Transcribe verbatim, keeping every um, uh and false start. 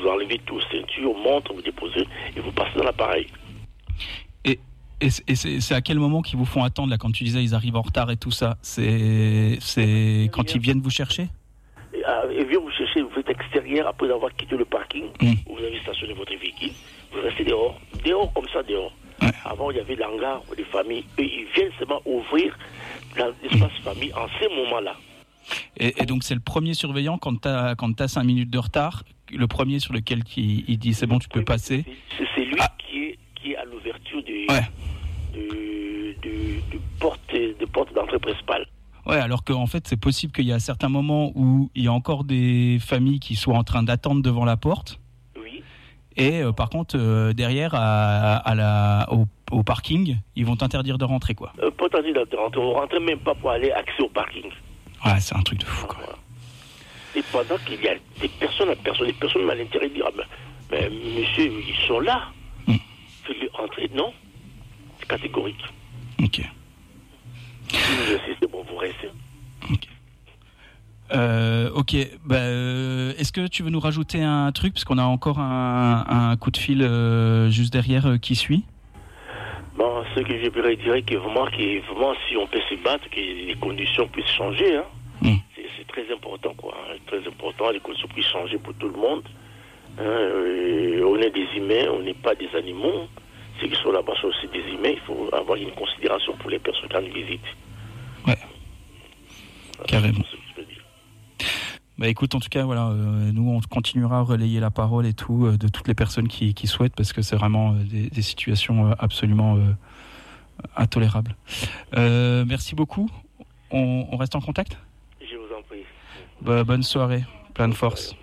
vous enlevez tout, ceinture, montre, vous déposez et vous passez dans l'appareil. Et, et, et c'est, c'est à quel moment qu'ils vous font attendre là, quand tu disais ils arrivent en retard et tout ça? C'est, c'est quand ils viennent vous chercher? Ils viennent vous chercher, vous êtes extérieur après avoir quitté le parking, mmh. où vous avez stationné votre véhicule, vous restez dehors, dehors comme ça, dehors. Ouais. Avant, il y avait l'hangar des familles, eux, ils viennent seulement ouvrir l'espace mmh. famille en ces moments-là. Et, et donc, c'est le premier surveillant, quand tu as quand t'as cinq minutes de retard, le premier sur lequel il, il dit c'est bon, tu peux passer. C'est, c'est lui ah. qui, est, qui est à l'ouverture de, ouais. de, de, de, porte, de porte d'entrée principale. Ouais, alors qu'en fait, c'est possible qu'il y a certains moments où il y a encore des familles qui soient en train d'attendre devant la porte. Oui. Et euh, par contre, euh, derrière, à, à la, au, au parking, ils vont t'interdire de rentrer, quoi. Euh, pas t'interdire de rentrer, vous ne rentrez même pas pour aller accès au parking. Ouais, c'est un truc de fou, quoi. Voilà. Et pendant qu'il y a des personnes à personne, des personnes mal intéressées dire, ah ben, mais monsieur, ils sont là. Mm. Faites-le entrer, non. C'est catégorique. Ok. Si vous insistez, bon, vous restez. Ok. Euh, ok. Bah, euh, est-ce que tu veux nous rajouter un truc, parce qu'on a encore un, un coup de fil euh, juste derrière euh, qui suit. Bon, ce que je voudrais dire, que vraiment, que vraiment, si on peut se battre, que les conditions puissent changer, hein. Mm. C'est, c'est très important, quoi. Hein. C'est très important, les conditions puissent changer pour tout le monde. Hein. Euh, on est des humains, on n'est pas des animaux. Ceux qui sont là-bas sont aussi des humains. Il faut avoir une considération pour les personnes qui nous visitent. Ouais. Voilà, carrément. c'est ce que je peux dire. Bah écoute, en tout cas, voilà, euh, nous on continuera à relayer la parole et tout euh, de toutes les personnes qui, qui souhaitent, parce que c'est vraiment euh, des, des situations euh, absolument euh, intolérables. Euh, merci beaucoup. On, on reste en contact ? Je vous en prie. Bah, bonne soirée, plein de force.